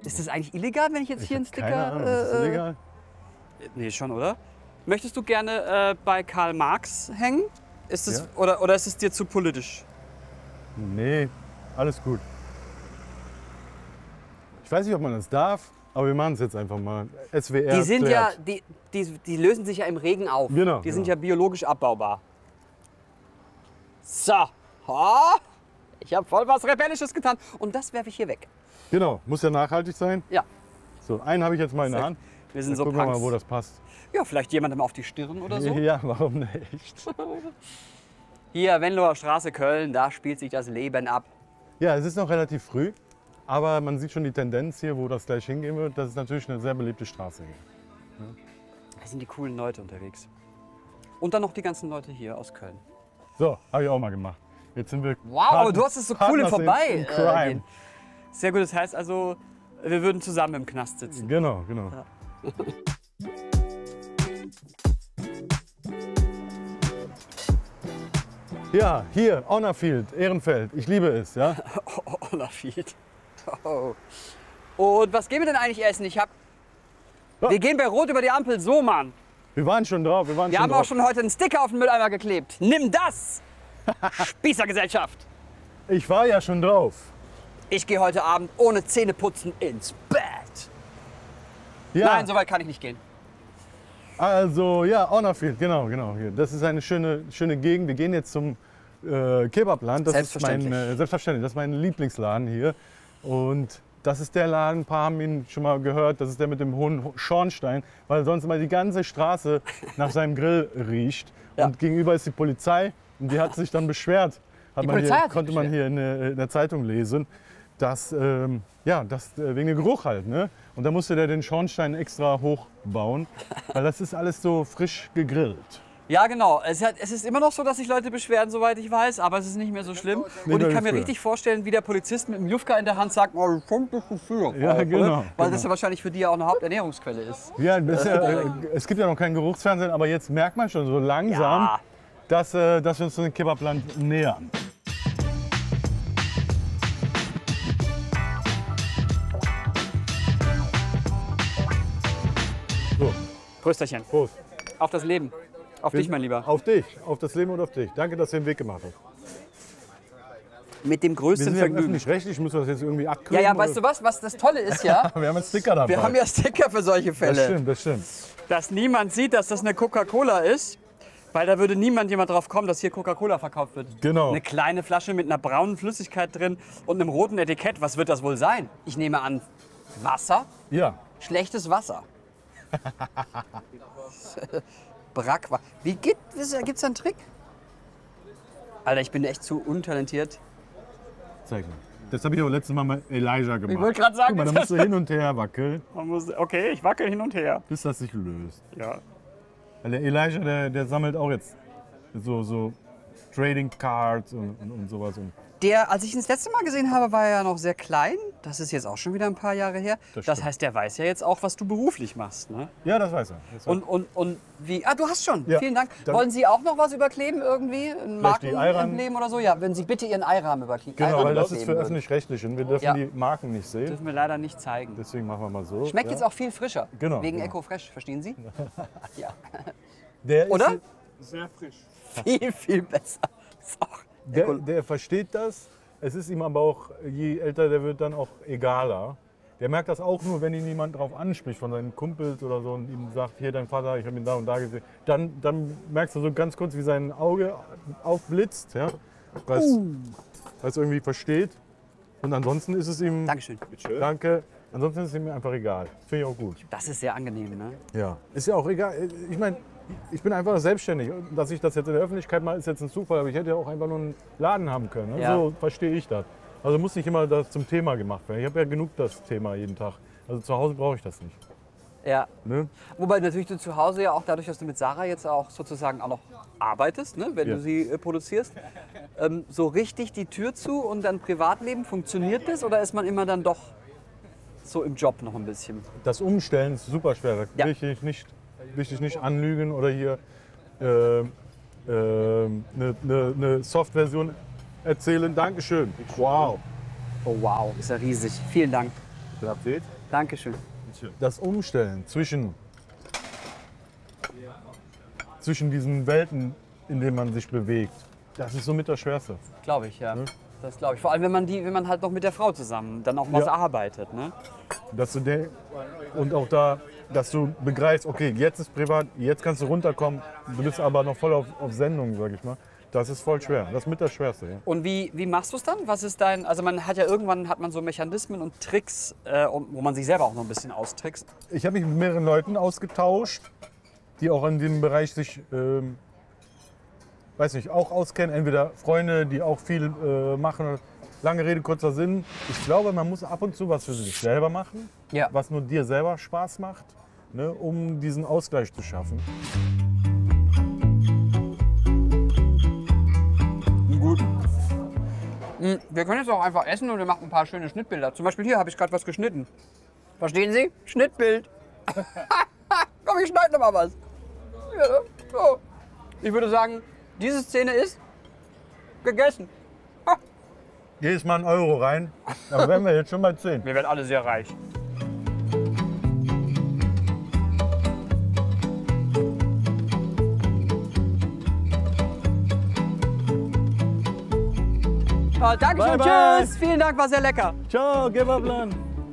Ist das eigentlich illegal, wenn ich jetzt hier einen Sticker... Keine Ahnung, ist das illegal? Nee, schon, oder? Möchtest du gerne bei Karl Marx hängen? Ist das, Ja. oder ist es dir zu politisch? Nee, alles gut. Ich weiß nicht, ob man das darf, aber wir machen es jetzt einfach mal. SWR Die sind klärt. ja, die lösen sich ja im Regen auf. Genau, Die sind genau. ja biologisch abbaubar. So. Oh, ich habe voll was Rebellisches getan. Und das werfe ich hier weg. Genau, muss ja nachhaltig sein. Ja. So, einen habe ich jetzt mal in der Hand. Wir sind Dann so gucken wir Punks. mal, wo das passt. Ja, vielleicht jemandem auf die Stirn oder so. Ja, warum nicht? Hier, Venloer Straße, Köln, da spielt sich das Leben ab. Ja, es ist noch relativ früh, aber man sieht schon die Tendenz hier, wo das gleich hingehen wird. Das ist natürlich eine sehr beliebte Straße hier. Da sind die coolen Leute unterwegs. Und dann noch die ganzen Leute hier aus Köln. So, habe ich auch mal gemacht. Jetzt sind wir. Wow, aber du hast es so cool im Partners Vorbei. in Crime. Gehen. Sehr gut, das heißt also, wir würden zusammen im Knast sitzen. Genau, genau. Ja, hier, Honorfield, Ehrenfeld. Ich liebe es, ja. Olafield. Oh. Und was gehen wir denn eigentlich essen? Ja. Wir gehen bei Rot über die Ampel, so Mann. Wir waren schon drauf, wir waren Wir schon haben drauf. auch schon heute einen Sticker auf den Mülleimer geklebt. Nimm das! Spießergesellschaft. Ich war ja schon drauf. Ich gehe heute Abend ohne Zähneputzen ins Bett. Ja, Nein, so weit kann ich nicht gehen. also ja, Honorfield, genau, hier. Das ist eine schöne Gegend. Wir gehen jetzt zum Kebabland. Das ist Selbstverständlich. Selbstverständlich, das ist mein Lieblingsladen hier. Und das ist der Laden, ein paar haben ihn schon mal gehört, das ist der mit dem hohen Schornstein, weil sonst immer die ganze Straße nach seinem Grill riecht. Ja. Und gegenüber ist die Polizei und die hat sich dann beschwert. Polizei hat sich Konnte man hier in der Zeitung lesen, dass wegen dem Geruch halt. Ne? Und da musste der den Schornstein extra hochbauen, weil das ist alles so frisch gegrillt. Ja, genau. Es ist immer noch so, dass sich Leute beschweren, soweit ich weiß, aber es ist nicht mehr so schlimm. Nee, Und ich wie kann mir früher. richtig vorstellen, wie der Polizist mit dem Jufka in der Hand sagt, oh, kommt das Gefühl. Ja, genau, Weil das ja wahrscheinlich für die ja auch eine Haupternährungsquelle ist. Ja, das ist es gibt ja noch kein Geruchsfernsehen, aber jetzt merkt man schon so langsam, Ja. dass wir uns dem Kebabland nähern. So, Prösterchen. Prost. Auf das Leben. Auf dich, mein Lieber. Auf dich, auf das Leben und auf dich. Danke, dass du den Weg gemacht hast. Mit dem Wir größten sind ja Vergnügen. öffentlich-rechtlich, müssen wir das jetzt irgendwie Ja, abkriegen? ja, weißt du was das Tolle ist, ja? Wir haben einen Sticker dabei. Wir haben ja Sticker für solche das Fälle. stimmt, das stimmt. Dass niemand sieht, dass das eine Coca-Cola ist, weil da würde jemand drauf kommen, dass hier Coca-Cola verkauft wird. Genau. Eine kleine Flasche mit einer braunen Flüssigkeit drin und einem roten Etikett. Was wird das wohl sein? Ich nehme an, Wasser? Ja, Schlechtes Wasser. Brackwasser. Gibt's da einen Trick? Alter, ich bin echt zu untalentiert. zeig mal. Das habe ich aber letztes Mal mit Elijah gemacht. Ich wollte gerade sagen, Guck mal, da musst du hin und her wackeln, okay, ich wackel hin und her. bis das sich löst. Ja. Weil der Elijah, der sammelt auch jetzt so Trading Cards und sowas. Und Als ich ihn das letzte Mal gesehen habe, war er ja noch sehr klein. Das ist jetzt auch schon wieder ein paar Jahre her. Das Das stimmt. heißt, der weiß ja jetzt auch, was du beruflich machst. Ne? ja, das weiß er. Und wie? Ah, du hast schon. Ja. Vielen Dank. Dann- Wollen Sie auch noch was überkleben irgendwie? Ein Vielleicht die Markenemblem oder so? Ja, wenn Sie bitte Ihren Eirahmen überkleben. Genau, weil das ist überkleben für würden. öffentlich-rechtlich und wir dürfen Ja. die Marken nicht sehen. Dürfen wir leider nicht zeigen. Deswegen machen wir mal so. Schmeckt ja. jetzt auch viel frischer. Genau, Wegen genau. Eco-Fresh, verstehen Sie? Ja. Der Oder? Ist, Sehr frisch. Viel, viel besser. Ist auch der versteht das. Es ist ihm aber auch, je älter der wird, dann auch egaler. Der merkt das auch nur, wenn ihn jemand darauf anspricht, von seinen Kumpels oder so, und ihm sagt, hier dein Vater, ich habe ihn da und da gesehen. Dann merkst du so ganz kurz, wie sein Auge aufblitzt, ja, weil es irgendwie versteht. Und ansonsten ist es ihm, Dankeschön. danke, ansonsten ist es ihm einfach egal. Finde ich auch gut. Das ist sehr angenehm, ne? Ja, ist ja auch egal. Ich meine, ich bin einfach selbstständig. Dass ich das jetzt in der Öffentlichkeit mache, ist jetzt ein Zufall. Aber ich hätte ja auch einfach nur einen Laden haben können. Ne? Ja. So verstehe ich das. Also muss nicht immer das zum Thema gemacht werden. Ich habe ja genug das Thema jeden Tag. Also zu Hause brauche ich das nicht. Ja. Ne? Wobei natürlich du zu Hause ja auch dadurch, dass du mit Sarah jetzt auch sozusagen auch noch arbeitest, ne, wenn Ja. du sie produzierst, so richtig die Tür zu und dann Privatleben, funktioniert das oder ist man immer dann doch so im Job noch ein bisschen? Das Umstellen ist super schwer. Da Ja. will ich dich nicht anlügen oder hier eine Soft-Version erzählen. Dankeschön. Wow. Oh wow, ist ja riesig. Vielen Dank. Guten Appetit. Dankeschön. Das Umstellen zwischen diesen Welten, in denen man sich bewegt, das ist somit das Schwerste. Glaube ich, ja. Das glaube ich. Vor allem, wenn man halt noch mit der Frau zusammen dann auch was arbeitet. Ne? Dass du und auch da, dass du begreifst, okay, jetzt ist privat, jetzt kannst du runterkommen, du bist aber noch voll auf Sendung, sag ich mal. Das ist voll schwer. Das ist mit das Schwerste. Ja. Und wie machst du es dann? Was ist also man hat ja irgendwann so Mechanismen und Tricks, wo man sich selber auch noch ein bisschen austrickst. Ich habe mich mit mehreren Leuten ausgetauscht, die auch in dem Bereich sich, weiß nicht, auch auskennen. Entweder Freunde, die auch viel machen. Lange Rede, kurzer Sinn. Ich glaube, man muss ab und zu was für sich selber machen, was nur dir selber Spaß macht, ne, um diesen Ausgleich zu schaffen. Gut. Wir können jetzt auch einfach essen und wir machen ein paar schöne Schnittbilder. Zum Beispiel hier habe ich gerade was geschnitten. Verstehen Sie? Schnittbild. Komm, ich schneide noch mal was. Ja, so. Ich würde sagen, diese Szene ist gegessen. Jedes Mal 1 Euro rein, dann wären wir jetzt schon bei 10. Wir werden alle sehr reich. Danke schön, tschüss. Vielen Dank, war sehr lecker. Ciao, gib ab, Land.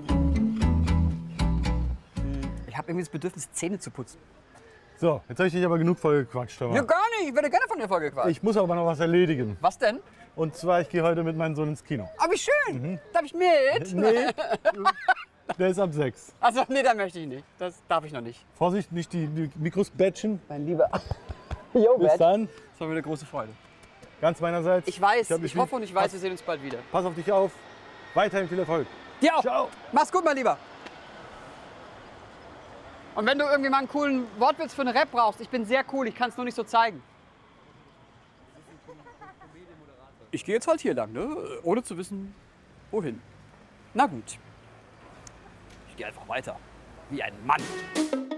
Ich habe irgendwie das Bedürfnis, Zähne zu putzen. So, jetzt habe ich dich aber genug vollgequatscht. Ja, gar nicht. Ich werde gerne von dir vollgequatscht. Ich muss aber noch was erledigen. Was denn? Und zwar, ich gehe heute mit meinem Sohn ins Kino. Oh, wie schön. Darf ich mit? Nee, der ist ab 6. Also, nee, da möchte ich nicht. Das darf ich noch nicht. Vorsicht, nicht die Mikros batchen. Mein Lieber. Jo, Bis dann. Das war mir eine große Freude. Ganz meinerseits. Ich weiß, hab dich ich hoffe lieb. und ich weiß, wir sehen uns bald wieder. Pass auf dich auf. Weiterhin viel Erfolg. Dir auch. Ciao. Mach's gut, mein Lieber. Und wenn du irgendwie mal einen coolen Wortwitz für eine Rap brauchst, ich bin sehr cool, ich kann es nur nicht so zeigen. Ich gehe jetzt halt hier lang, ne? Ohne zu wissen, wohin. Na gut. Ich gehe einfach weiter. Wie ein Mann.